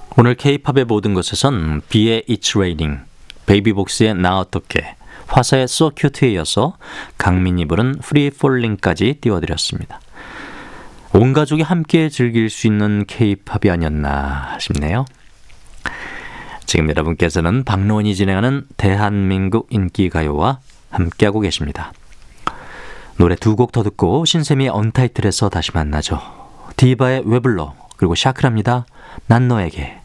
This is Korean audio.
오늘 K-팝의 모든 것에선 비의 It's Raining, 베이비복스의 나 어떻게, 화사의 So Cute에 이어서 강민이 부른 Free Falling까지 띄워드렸습니다. 온 가족이 함께 즐길 수 있는 K-팝이 아니었나 싶네요. 지금 여러분께서는 박노원이 진행하는 대한민국 인기가요와 함께하고 계십니다. 노래 두 곡 더 듣고 신세미의 언타이틀에서 다시 만나죠. 디바의 왜 불러, 그리고 샤크라입니다. 난 너에게.